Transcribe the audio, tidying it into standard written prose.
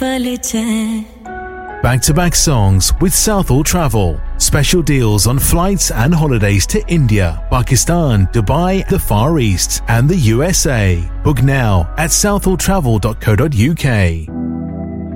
पल चैन. Back-to-back songs with Southall Travel. Special deals on flights and holidays to India, Pakistan, Dubai, the Far East and the USA. Book now at southalltravel.co.uk.